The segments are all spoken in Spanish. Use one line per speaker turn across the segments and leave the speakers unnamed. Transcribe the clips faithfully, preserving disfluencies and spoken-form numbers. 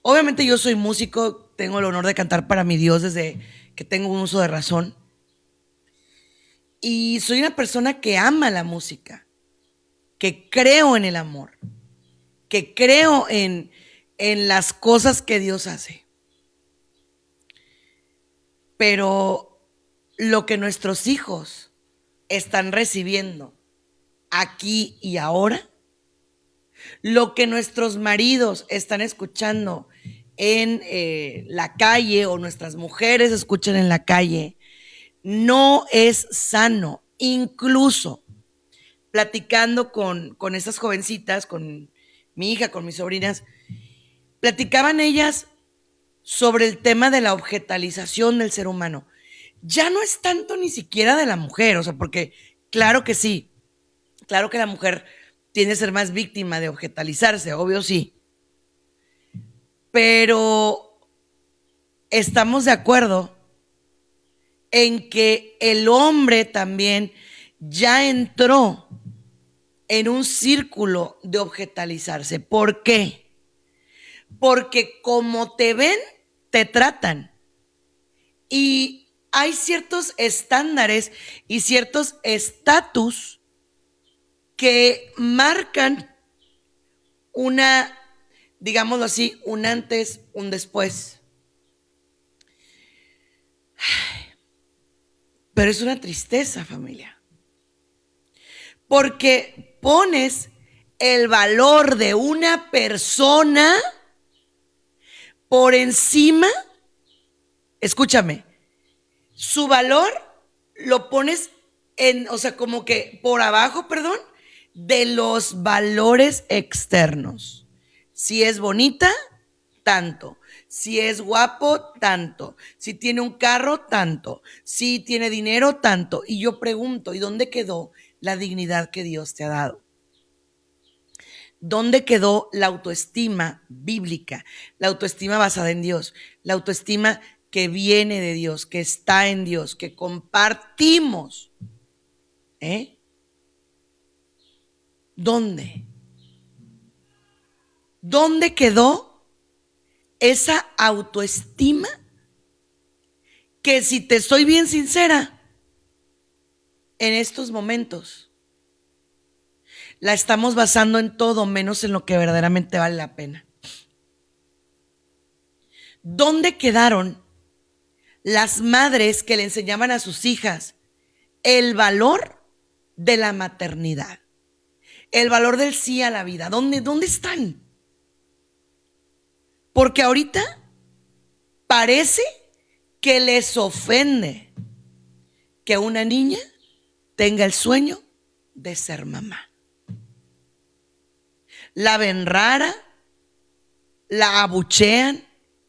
Obviamente yo soy músico, tengo el honor de cantar para mi Dios desde que tengo un uso de razón. Y soy una persona que ama la música, que creo en el amor, que creo en, en las cosas que Dios hace. Pero lo que nuestros hijos están recibiendo aquí y ahora, lo que nuestros maridos están escuchando en eh, la calle o nuestras mujeres escuchan en la calle, no es sano. Incluso platicando con, con estas jovencitas, con mi hija, con mis sobrinas, platicaban ellas sobre el tema de la objetalización del ser humano. Ya no es tanto ni siquiera de la mujer, o sea, porque claro que sí, claro que la mujer tiende a ser más víctima de objetalizarse, obvio sí, pero estamos de acuerdo en que el hombre también ya entró en un círculo de objetalizarse. ¿Por qué? Porque como te ven, te tratan. Y hay ciertos estándares y ciertos estatus que marcan una, digámoslo así, un antes, un después. Pero es una tristeza, familia. Porque pones el valor de una persona por encima, escúchame, su valor lo pones en, o sea, como que por abajo, perdón, de los valores externos. Si es bonita, tanto. Si es guapo, tanto. Si tiene un carro, tanto. Si tiene dinero, tanto. Y yo pregunto, ¿y dónde quedó la dignidad que Dios te ha dado? ¿Dónde quedó la autoestima bíblica? La autoestima basada en Dios, la autoestima que viene de Dios, que está en Dios, que compartimos. ¿Eh? ¿Dónde? ¿Dónde quedó esa autoestima que, si te soy bien sincera, en estos momentos la estamos basando en todo menos en lo que verdaderamente vale la pena? ¿Dónde quedaron las madres que le enseñaban a sus hijas el valor de la maternidad, el valor del sí a la vida? ¿Dónde, dónde están? Porque ahorita parece que les ofende que una niña tenga el sueño de ser mamá. La ven rara, la abuchean,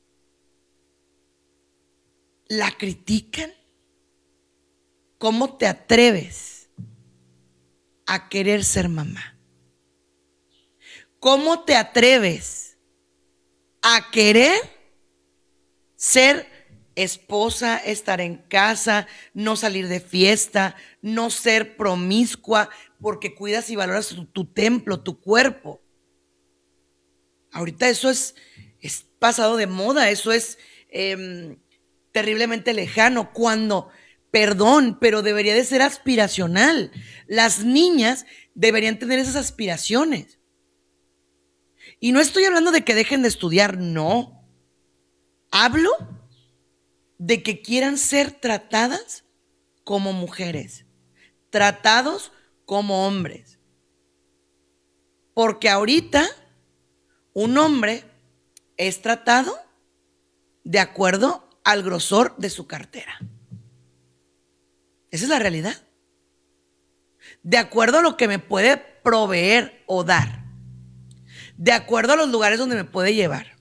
la critican. ¿Cómo te atreves a querer ser mamá? ¿Cómo te atreves a querer ser esposa, estar en casa, no salir de fiesta, no ser promiscua, porque cuidas y valoras tu, tu templo, tu cuerpo? Ahorita eso es, es pasado de moda, eso es eh, terriblemente lejano, cuando, perdón, pero debería de ser aspiracional. Las niñas deberían tener esas aspiraciones. Y no estoy hablando de que dejen de estudiar, no. Hablo de que quieran ser tratadas como mujeres, tratados como hombres. Porque ahorita un hombre es tratado de acuerdo al grosor de su cartera. Esa es la realidad. De acuerdo a lo que me puede proveer o dar. De acuerdo a los lugares donde me puede llevar.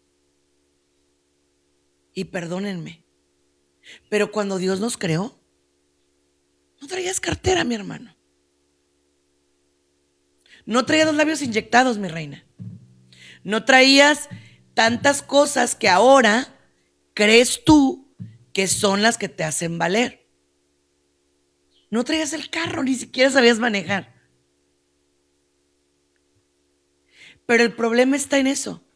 Y perdónenme, pero cuando Dios nos creó, no traías cartera, mi hermano. No traías los labios inyectados, mi reina. No traías tantas cosas que ahora crees tú que son las que te hacen valer. No traías el carro, ni siquiera sabías manejar. Pero el problema está en eso,